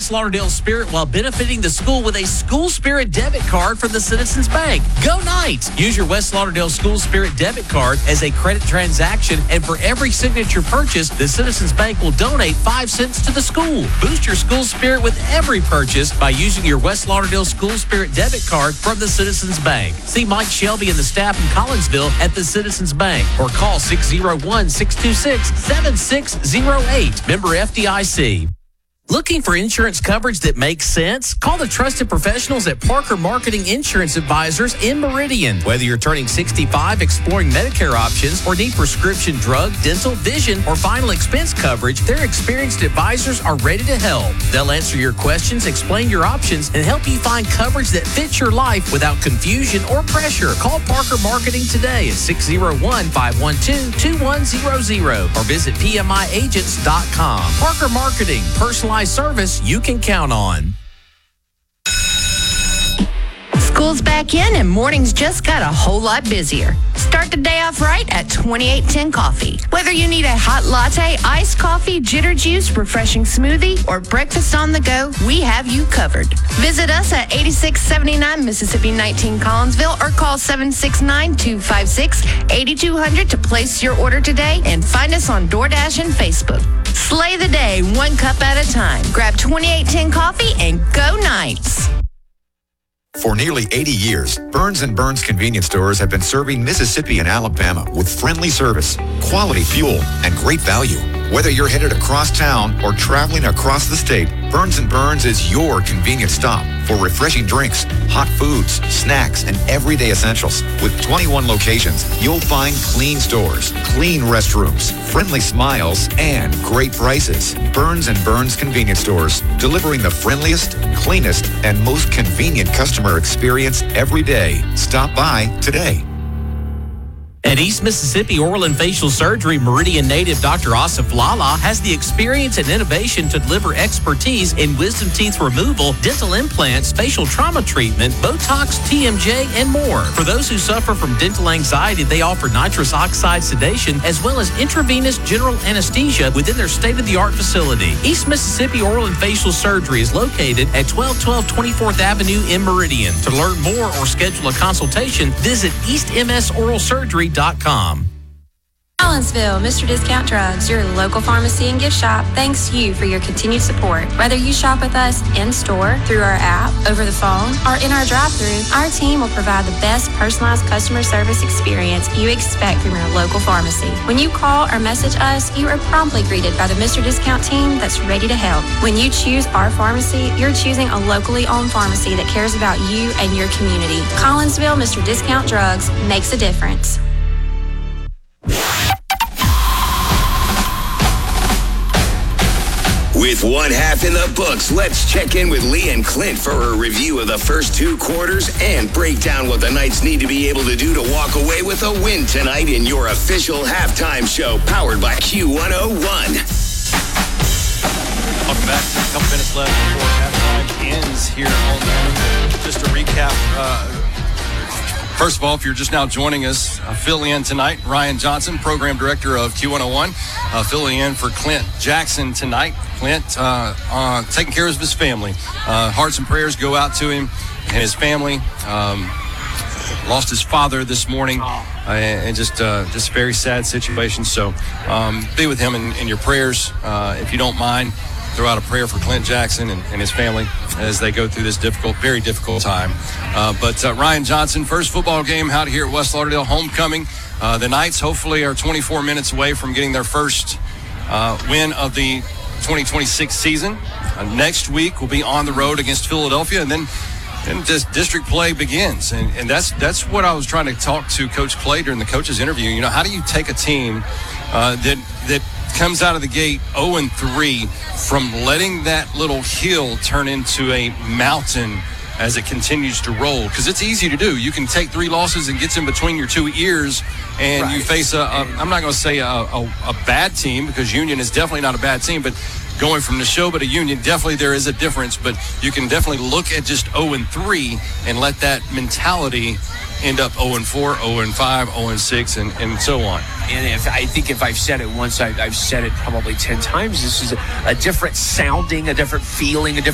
West Lauderdale Spirit while benefiting the school with a School Spirit debit card from the Citizens Bank. Go Knights! Use your West Lauderdale School Spirit debit card as a credit transaction, and for every signature purchase, the Citizens Bank will donate 5 cents to the school. Boost your school spirit with every purchase by using your West Lauderdale School Spirit debit card from the Citizens Bank. See Mike Shelby and the staff in Collinsville at the Citizens Bank or call 601-626-7608. Member FDIC. Looking for insurance coverage that makes sense? Call the trusted professionals at Parker Marketing Insurance Advisors in Meridian. Whether you're turning 65, exploring Medicare options, or need prescription drug, dental, vision, or final expense coverage, their experienced advisors are ready to help. They'll answer your questions, explain your options, and help you find coverage that fits your life without confusion or pressure. Call Parker Marketing today at 601-512-2100 or visit PMIagents.com. Parker Marketing, personalized service you can count on. School's back in and mornings just got a whole lot busier. Start the day off right at 2810 Coffee. Whether you need a hot latte, iced coffee, jitter juice, refreshing smoothie, or breakfast on the go, we have you covered. Visit us at 8679 Mississippi 19 Collinsville or call 769-256-8200 to place your order today, and find us on DoorDash and Facebook. Slay the day one cup at a time. Grab 2810 Coffee and go Knights. For nearly 80 years, Burns & Burns convenience stores have been serving Mississippi and Alabama with friendly service, quality fuel, and great value. Whether you're headed across town or traveling across the state, Burns & Burns is your convenient stop for refreshing drinks, hot foods, snacks, and everyday essentials. With 21 locations, you'll find clean stores, clean restrooms, friendly smiles, and great prices. Burns & Burns convenience stores, delivering the friendliest, cleanest, and most convenient customer experience every day. Stop by today. At East Mississippi Oral and Facial Surgery, Meridian native Dr. Asif Lala has the experience and innovation to deliver expertise in wisdom teeth removal, dental implants, facial trauma treatment, Botox, TMJ, and more. For those who suffer from dental anxiety, they offer nitrous oxide sedation as well as intravenous general anesthesia within their state-of-the-art facility. East Mississippi Oral and Facial Surgery is located at 1212 24th Avenue in Meridian. To learn more or schedule a consultation, visit eastmsoralsurgery.com. Collinsville, Mr. Discount Drugs, your local pharmacy and gift shop, thanks you for your continued support. Whether you shop with us in-store, through our app, over the phone, or in our drive-thru, our team will provide the best personalized customer service experience you expect from your local pharmacy. When you call or message us, you are promptly greeted by the Mr. Discount team that's ready to help. When you choose our pharmacy, you're choosing a locally owned pharmacy that cares about you and your community. Collinsville, Mr. Discount Drugs makes a difference. With one half in the books, let's check in with Lee and Clint for a review of the first 2 quarters and break down what the Knights need to be able to do to walk away with a win tonight in your official halftime show, powered by Q101. Welcome back. A couple minutes left before halftime ends here on just to recap. First of all, if you're just now joining us, filling in tonight, Ryan Johnson, Program Director of Q101, filling in for Clint Jackson tonight. Clint taking care of his family. Hearts and prayers go out to him and his family. Lost his father this morning, and just a very sad situation. So be with him in your prayers, if you don't mind. Throw out a prayer for Clint Jackson and his family as they go through this very difficult time. But Ryan Johnson, first football game out here at West Lauderdale, homecoming. The Knights hopefully are 24 minutes away from getting their first win of the 2026 season. Next week we'll be on the road against Philadelphia, and then just district play begins. And that's what I was trying to talk to Coach Clay during the coach's interview. You know, how do you take a team that comes out of the gate 0-3 from letting that little hill turn into a mountain as it continues to roll? Because it's easy to do. You can take 3 losses and gets in between your 2 ears, and you face I'm not going to say a bad team, because Union is definitely not a bad team, but going from Neshoba to Union, definitely there is a difference. But you can definitely look at just 0-3 and let that mentality end up 0-4, 0-5, 0-6, and so on. And I think if I've said it once, I've said it probably 10 times. This is a different sounding, a different feeling, a different